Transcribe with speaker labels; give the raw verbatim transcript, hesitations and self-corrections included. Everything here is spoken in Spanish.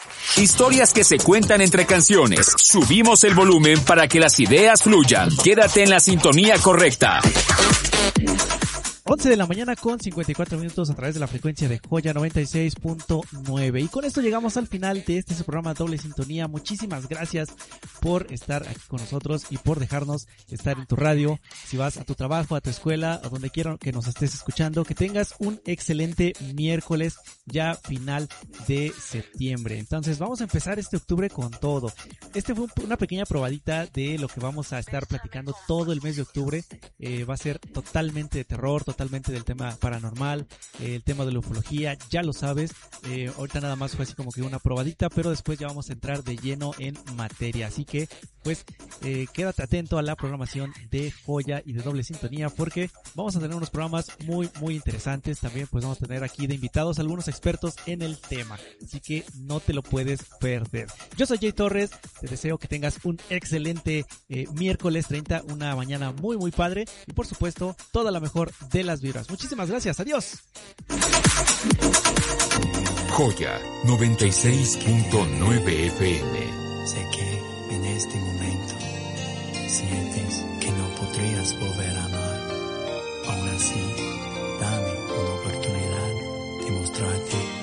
Speaker 1: Historias que se cuentan entre canciones. Subimos el volumen para que las ideas fluyan. Quédate en la sintonía correcta.
Speaker 2: once de la mañana con cincuenta y cuatro minutos a través de la frecuencia de Joya noventa y seis punto nueve. Y con esto llegamos al final de este su programa Doble Sintonía. Muchísimas gracias por estar aquí con nosotros y por dejarnos estar en tu radio. Si vas a tu trabajo, a tu escuela, a donde quiera que nos estés escuchando, que tengas un excelente miércoles ya final de septiembre. Entonces vamos a empezar este octubre con todo. Este fue una pequeña probadita de lo que vamos a estar platicando todo el mes de octubre. Eh, va a ser totalmente de terror, totalmente totalmente del tema paranormal, eh, el tema de la ufología, ya lo sabes. Eh, ahorita nada más fue así como que una probadita, pero después ya vamos a entrar de lleno en materia. Así que, pues, eh, quédate atento a la programación de Joya y de Doble Sintonía, porque vamos a tener unos programas muy, muy interesantes. También, pues, vamos a tener aquí de invitados algunos expertos en el tema. Así que no te lo puedes perder. Yo soy Jay Torres, te deseo que tengas un excelente eh, miércoles treinta, una mañana muy, muy padre. Y por supuesto, toda la mejor de las vibras. Muchísimas gracias, adiós.
Speaker 1: Joya noventa y seis punto nueve F M.
Speaker 3: Sé que en este momento sientes que no podrías volver a amar. Aún así, dame una oportunidad de mostrarte